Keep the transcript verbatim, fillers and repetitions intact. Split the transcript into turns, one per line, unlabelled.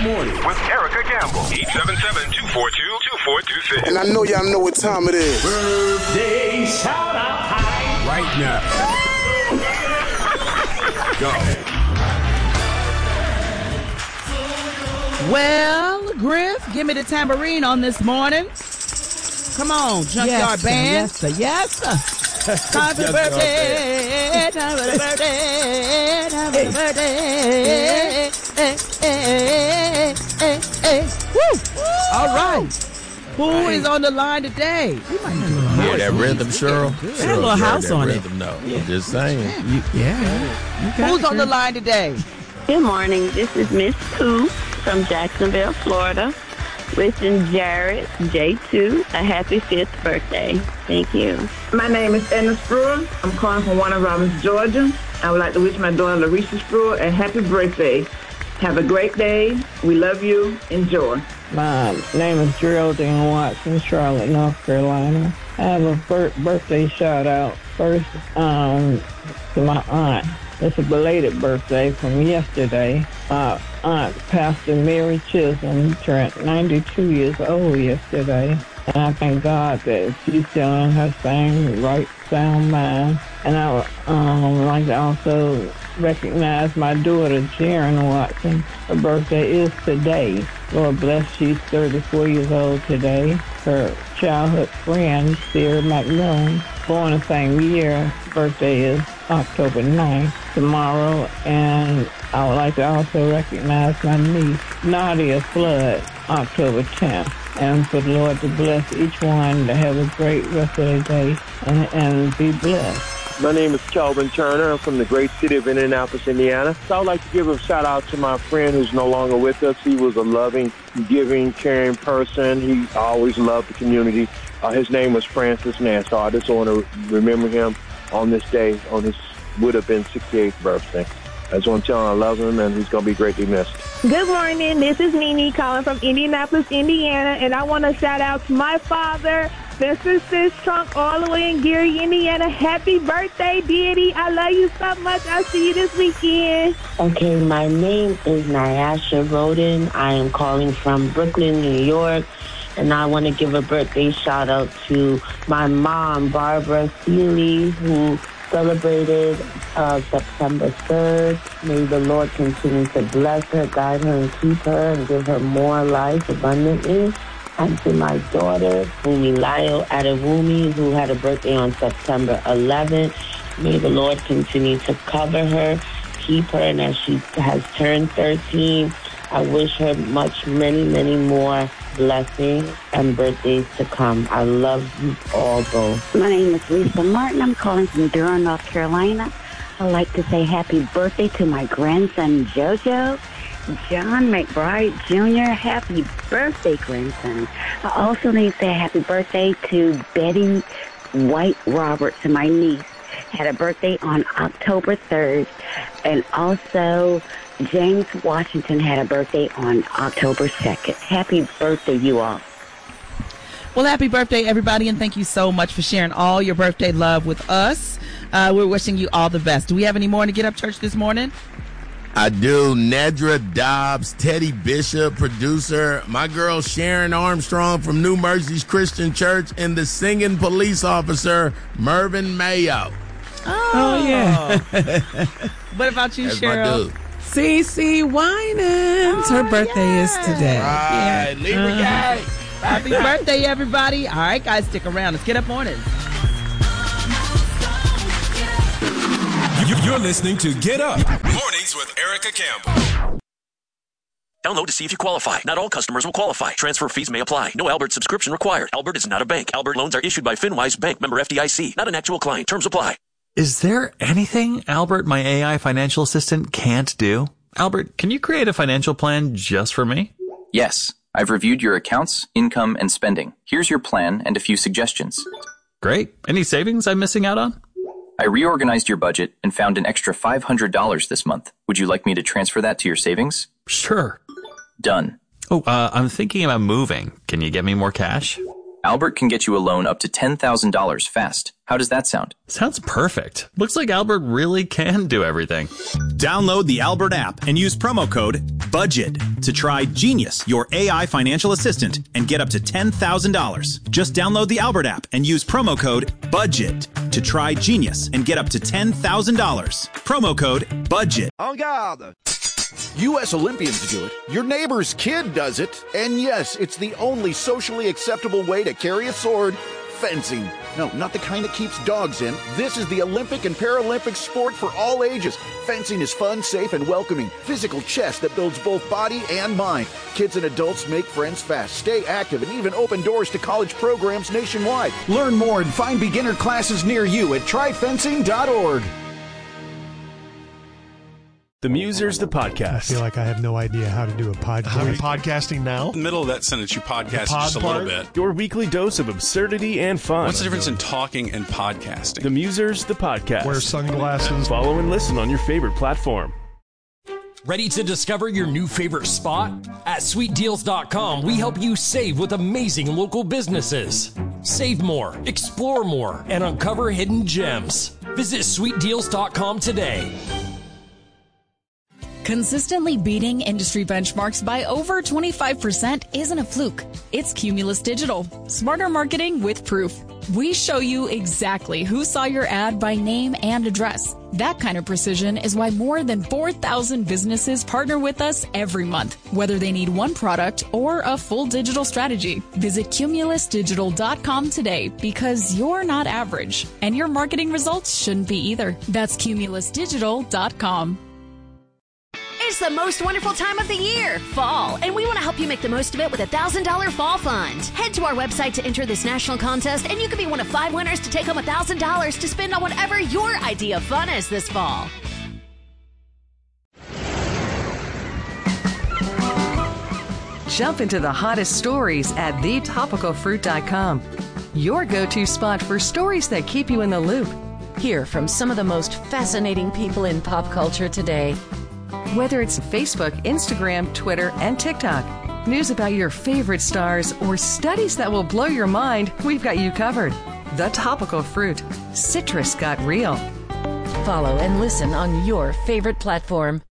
Morning with Erica Campbell. eight seven seven, two four two, two four two six.
And I know y'all know what time it is.
Birthday shout out time.
Right now. Go.
Well, Griff, give me the tambourine on this morning. Come on, Junkyard
yes,
Band.
Sir, yes, sir. Yes, sir.
Time for the birthday, time for the birthday, time for the birthday. Hey, hey, hey, hey. Woo! All right. Who is on the line today? We might do a
Hear that rhythm, Cheryl?
It had a little house on it.
Rhythm, no. I'm just saying.
You, yeah. You
Who's
it,
on the line today?
Good morning. This is Miss Pooh from Jacksonville, Florida. Wishing Jared, J two, a happy fifth birthday. Thank you.
My name is Edna Spruill. I'm calling from Warner Robins, Georgia. I would like to wish my daughter, Larissa Spruill, a happy birthday. Have a great day. We love you. Enjoy.
My name is Geraldine Watson, Charlotte, North Carolina. I have a bir- birthday shout out first um, to my aunt. It's a belated birthday from yesterday. My aunt, Pastor Mary Chisholm, turned ninety-two years old yesterday. And I thank God that she's still in her same right, sound mind. And I would um, like to also recognize my daughter, Jaren Watson. Her birthday is today. Lord bless, she's thirty-four years old today. Her childhood friend, Sarah McMillan, born the same year. Birthday is October ninth, tomorrow. And I would like to also recognize my niece, Nadia Flood, October tenth. And for the Lord to bless each one to have a great rest of the day and, and be blessed.
My name is Kelvin Turner. I'm from the great city of Indianapolis, Indiana. So I would like to give a shout out to my friend who's no longer with us. He was a loving, giving, caring person. He always loved the community. Uh, his name was Francis Nance. So I just want to remember him on this day, on his would have been sixty-eighth birthday. I just want to tell him I love him and he's going to be greatly missed.
Good morning. This is Nene calling from Indianapolis, Indiana, and I want to shout out to my father, Mister Sis Trunk, all the way in Gary, Indiana. Happy birthday, Daddy. I love you so much. I'll see you this weekend.
Okay, my name is Nyasha Roden. I am calling from Brooklyn, New York, and I want to give a birthday shout out to my mom, Barbara Seeley, who celebrated uh, September third. May the Lord continue to bless her, guide her, and keep her, and give her more life abundantly. And to my daughter, Fumilayo Adewumi, who had a birthday on September eleventh. May the Lord continue to cover her, keep her, and as she has turned thirteen, I wish her much, many, many more blessings and birthdays to come. I love you all both.
My name is Lisa Martin. I'm calling from Durham, North Carolina. I'd like to say happy birthday to my grandson, JoJo. John McBride Junior Happy birthday, grandson. I also need to say happy birthday to Betty White Roberts, my niece. Had a birthday on October third. And also James Washington had a birthday on October second. Happy birthday, you all.
Well, happy birthday, everybody, and thank you so much for sharing all your birthday love with us. Uh, we're wishing you all the best. Do we have any more to Get Up Church this morning?
I do. Nedra Dobbs, Teddy Bishop, producer, my girl Sharon Armstrong from New Mercies Christian Church, and the singing police officer, Mervyn Mayo.
Oh,
oh yeah.
What about you,
That's
Cheryl?
my dude.
Cece Winans. Her
Oh,
birthday
yeah.
is today.
Right, Libra
Uh-huh.
guy.
Happy birthday, everybody. All right, guys, stick around. Let's get up on it.
You're listening to Get Up Mornings with Erica Campbell.
Download to see if you qualify. Not all customers will qualify. Transfer fees may apply. No Albert subscription required. Albert is not a bank. Albert loans are issued by FinWise Bank, member F D I C. Not an actual client. Terms apply.
Is there anything Albert, my A I financial assistant, can't do? Albert, can you create a financial plan just for me?
Yes. I've reviewed your accounts, income, and spending. Here's your plan and a few suggestions.
Great. Any savings I'm missing out on?
I reorganized your budget and found an extra five hundred dollars this month. Would you like me to transfer that to your savings?
Sure.
Done.
Oh, uh, I'm thinking about moving. Can you get me more cash?
Albert can get you a loan up to ten thousand dollars fast. How does that sound?
Sounds perfect. Looks like Albert really can do everything.
Download the Albert app and use promo code
budget to try Genius, your A I financial assistant, and get up to ten thousand dollars. Just download the Albert app and use promo code BUDGET to try Genius and get up to ten thousand dollars. Promo code BUDGET.
En garde! U S Olympians do it. Your neighbor's kid does it. And yes, it's the only socially acceptable way to carry a sword. Fencing. No, not the kind that keeps dogs in. This is the Olympic and Paralympic sport for all ages. Fencing is fun, safe, and welcoming. Physical chess that builds both body and mind. Kids and adults make friends fast, stay active, and even open doors to college programs nationwide. Learn more and find beginner classes near you at try fencing dot org.
The Musers, the podcast.
I feel like I have no idea how to do a podcast.
Are we
podcasting now?
In the middle of that sentence, you podcast
pod
just a
part?
little bit.
Your weekly dose of absurdity and fun.
What's the difference in talking and podcasting?
The Musers, the podcast.
Wear sunglasses.
Follow and listen on your favorite platform.
Ready to discover your new favorite spot? At sweet deals dot com, we help you save with amazing local businesses. Save more, explore more, and uncover hidden gems. Visit sweet deals dot com today.
Consistently beating industry benchmarks by over twenty-five percent isn't a fluke. It's Cumulus Digital. Smarter marketing with proof. We show you exactly who saw your ad by name and address. That kind of precision is why more than four thousand businesses partner with us every month, whether they need one product or a full digital strategy. Visit cumulus digital dot com today because you're not average, and your marketing results shouldn't be either. That's cumulus digital dot com.
It's the most wonderful time of the year, fall, and we want to help you make the most of it with a one thousand dollars Fall Fund. Head to our website to enter this national contest, and you can be one of five winners to take home one thousand dollars to spend on whatever your idea of fun is this fall.
Jump into the hottest stories at the topical fruit dot com. Your go-to spot for stories that keep you in the loop.
Hear from some of the most fascinating people in pop culture today.
Whether it's Facebook, Instagram, Twitter, and TikTok, news about your favorite stars, or studies that will blow your mind, we've got you covered. The Topical Fruit. Citrus got real.
Follow and listen on your favorite platform.